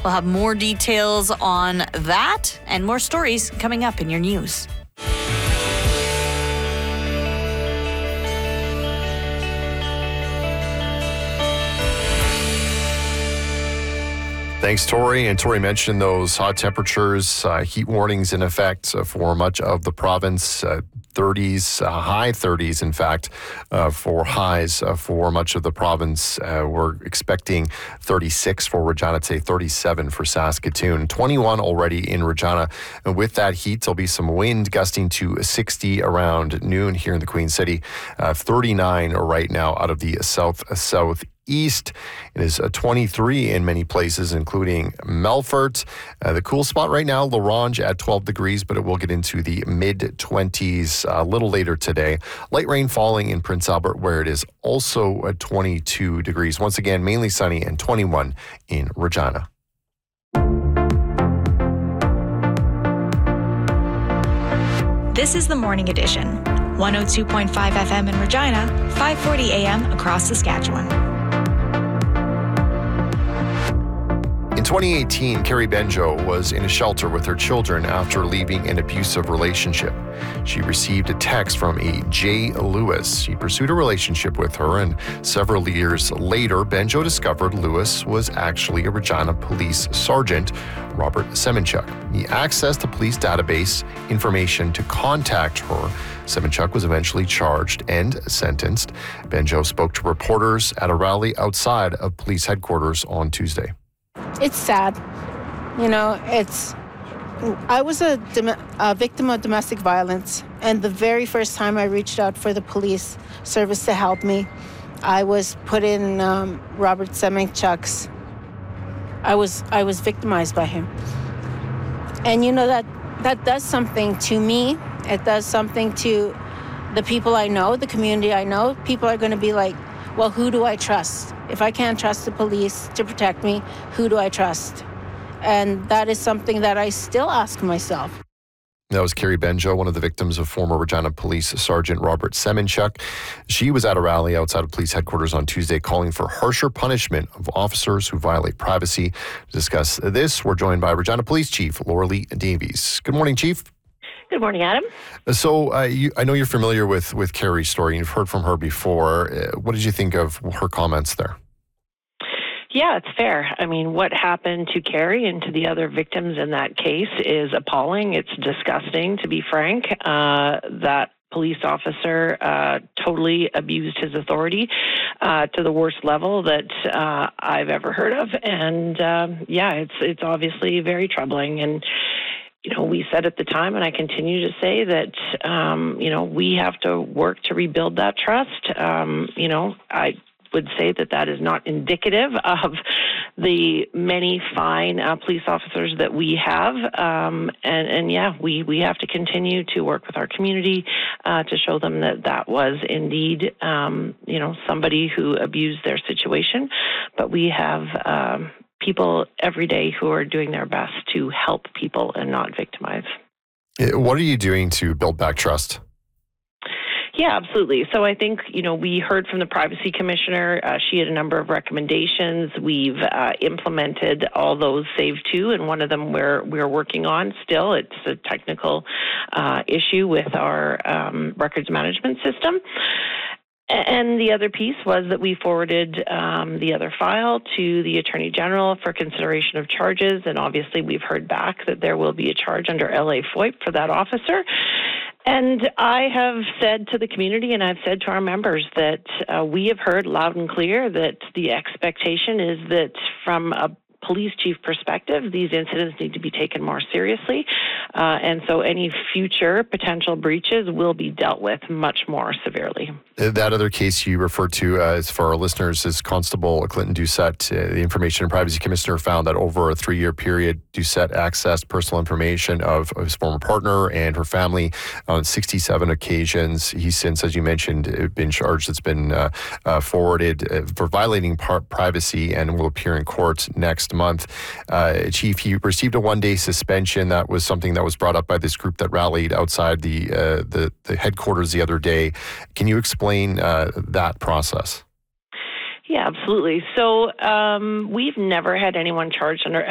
We'll have more details on that and more stories coming up in your news. Thanks, Tori. And Tori mentioned those hot temperatures, heat warnings in effect for much of the province. 30s, high 30s, in fact, for highs for much of the province. We're expecting 36 for Regina today, 37 for Saskatoon, 21 already in Regina. And with that heat, there'll be some wind gusting to 60 around noon here in the Queen City. 39 right now out of the southeast. It is 23 in many places, including Melfort. The cool spot right now, La Ronge at 12 degrees, but it will get into the mid-20s a little later today. Light rain falling in Prince Albert, where it is also at 22 degrees. Once again, mainly sunny, and 21 in Regina. This is the Morning Edition. 102.5 FM in Regina, 5:40 AM across Saskatchewan. In 2018, Carrie Benjo was in a shelter with her children after leaving an abusive relationship. She received a text from a Jay Lewis. He pursued a relationship with her, and several years later, Benjo discovered Lewis was actually a Regina Police Sergeant, Robert Semenchuk. He accessed the police database information to contact her. Semenchuk was eventually charged and sentenced. Benjo spoke to reporters at a rally outside of police headquarters on Tuesday. It's sad. I was a victim of domestic violence, and the very first time I reached out for the police service to help me, I was put in Robert Semenchuk's. I was victimized by him. And that does something to me. It does something to the people I know, the community I know. People are going to be like, well, who do I trust? If I can't trust the police to protect me, who do I trust? And that is something that I still ask myself. That was Carrie Benjo, one of the victims of former Regina Police Sergeant Robert Semenchuk. She was at a rally outside of police headquarters on Tuesday calling for harsher punishment of officers who violate privacy. To discuss this, we're joined by Regina Police Chief Lauralee Davies. Good morning, Chief. Good morning, Adam. So I know you're familiar with Carrie's story. You've heard from her before. What did you think of her comments there? Yeah, it's fair. I mean, what happened to Carrie and to the other victims in that case is appalling. It's disgusting, to be frank. That police officer totally abused his authority to the worst level that I've ever heard of. And it's obviously very troubling. And we said at the time, and I continue to say that, we have to work to rebuild that trust. I would say that is not indicative of the many fine police officers that we have. We have to continue to work with our community to show them that was indeed, somebody who abused their situation. But we have people every day who are doing their best to help people and not victimize. What are you doing to build back trust? Yeah, absolutely. So I think, we heard from the Privacy Commissioner. She had a number of recommendations. We've implemented all those save two, and one of them we're working on still. It's a technical issue with our records management system. And the other piece was that we forwarded the other file to the Attorney General for consideration of charges. And obviously we've heard back that there will be a charge under LA FOIP for that officer. And I have said to the community, and I've said to our members, that we have heard loud and clear that the expectation is that from a police chief perspective, these incidents need to be taken more seriously. And so any future potential breaches will be dealt with much more severely. That other case you referred to, as for our listeners, is Constable Clinton Doucette. The Information and Privacy Commissioner found that over a 3-year period, Doucette accessed personal information of his former partner and her family on 67 occasions. He's since, as you mentioned, been charged. It's been forwarded for violating privacy and will appear in court next month. Chief, he received a 1-day suspension. That was something that was brought up by this group that rallied outside the headquarters the other day. Can you explain that process? Yeah, absolutely. So we've never had anyone charged under